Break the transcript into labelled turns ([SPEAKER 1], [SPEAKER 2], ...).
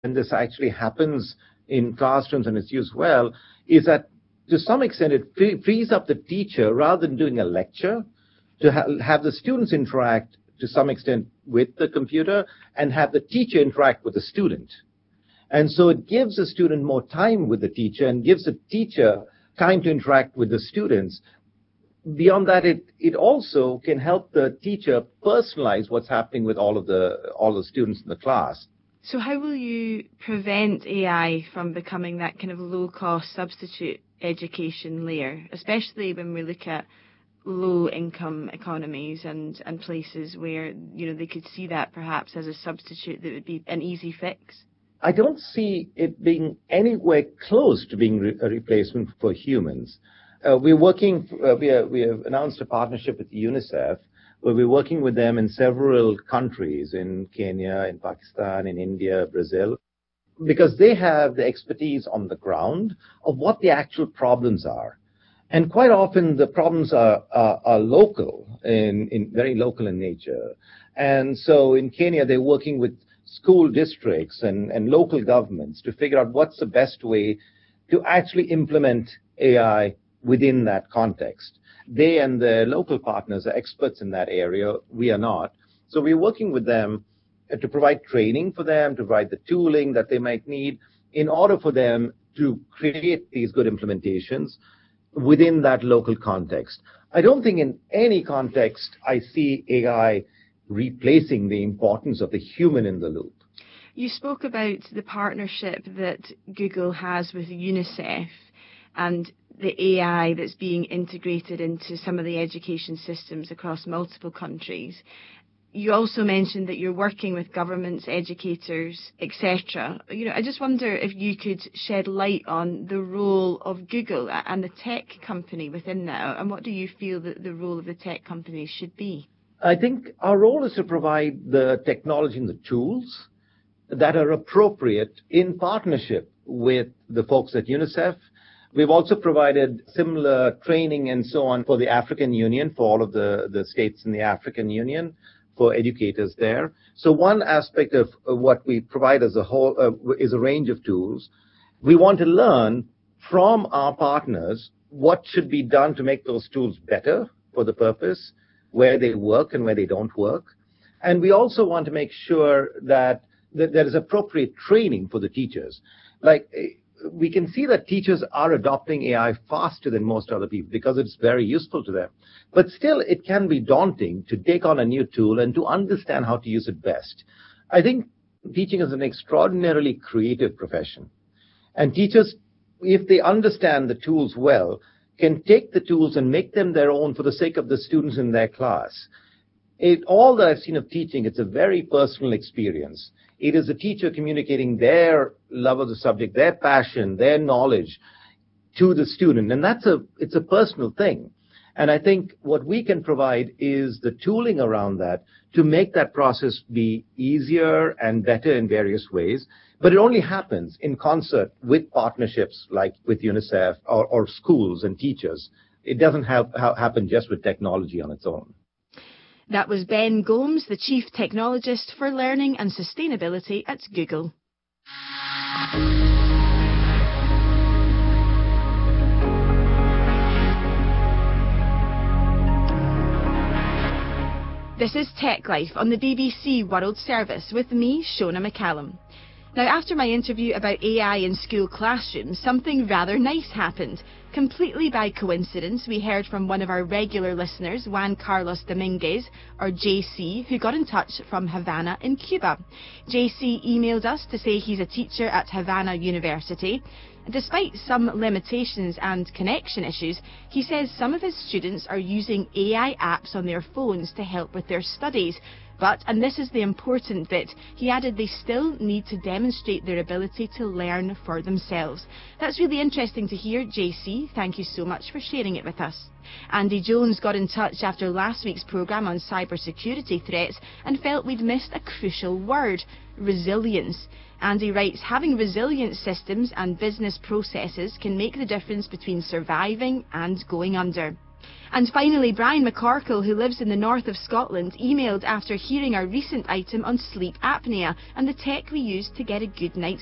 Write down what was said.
[SPEAKER 1] and this actually happens in classrooms and it's used well, is that to some extent it frees up the teacher rather than doing a lecture to have the students interact to some extent with the computer and have the teacher interact with the student. And so it gives the student more time with the teacher and gives the teacher time to interact with the students. Beyond that, it also can help the teacher personalize what's happening with all the students in the class.
[SPEAKER 2] So how will you prevent AI from becoming that kind of low-cost substitute education layer, especially when we look at low-income economies and places where, they could see that perhaps as a substitute that would be an easy fix?
[SPEAKER 1] I don't see it being anywhere close to being a replacement for humans. We have announced a partnership with UNICEF, where we're working with them in several countries, in Kenya, in Pakistan, in India, Brazil, because they have the expertise on the ground of what the actual problems are. And quite often the problems are local, very local in nature. And so in Kenya, they're working with school districts and local governments to figure out what's the best way to actually implement AI within that context. They and their local partners are experts in that area. We are not. So we're working with them to provide training for them, to provide the tooling that they might need in order for them to create these good implementations within that local context. I don't think in any context I see AI replacing the importance of the human in the loop.
[SPEAKER 2] You spoke about the partnership that Google has with UNICEF and the AI that's being integrated into some of the education systems across multiple countries. You also mentioned that you're working with governments, educators, etc. I just wonder if you could shed light on the role of Google and the tech company within that, and what do you feel that the role of the tech company should be?
[SPEAKER 1] I think our role is to provide the technology and the tools that are appropriate in partnership with the folks at UNICEF. We've also provided similar training and so on for the African Union, for all of the states in the African Union, for educators there. So one aspect of what we provide as a whole is a range of tools. We want to learn from our partners what should be done to make those tools better for the purpose, where they work and where they don't work. And we also want to make sure that there is appropriate training for the teachers. Like, we can see that teachers are adopting AI faster than most other people because it's very useful to them. But still, it can be daunting to take on a new tool and to understand how to use it best. I think teaching is an extraordinarily creative profession. And teachers, if they understand the tools well, can take the tools and make them their own for the sake of the students in their class. All that I've seen of teaching, it's a very personal experience. It is a teacher communicating their love of the subject, their passion, their knowledge to the student. And it's a personal thing. And I think what we can provide is the tooling around that to make that process be easier and better in various ways. But it only happens in concert with partnerships like with UNICEF or schools and teachers. It doesn't happen just with technology on its own.
[SPEAKER 2] That was Ben Gomes, the Chief Technologist for Learning and Sustainability at Google. This is Tech Life on the BBC World Service with me, Shona McCallum. Now, after my interview about AI in school classrooms, something rather nice happened. Completely by coincidence, we heard from one of our regular listeners, Juan Carlos Dominguez, or JC, who got in touch from Havana in Cuba. JC emailed us to say he's a teacher at Havana University. Despite some limitations and connection issues, he says some of his students are using AI apps on their phones to help with their studies. But, and this is the important bit, he added they still need to demonstrate their ability to learn for themselves. That's really interesting to hear, JC. Thank you so much for sharing it with us. Andy Jones got in touch after last week's programme on cybersecurity threats and felt we'd missed a crucial word: resilience. Andy writes, having resilient systems and business processes can make the difference between surviving and going under. And finally, Brian McCorkle, who lives in the north of Scotland, emailed after hearing our recent item on sleep apnea and the tech we use to get a good night's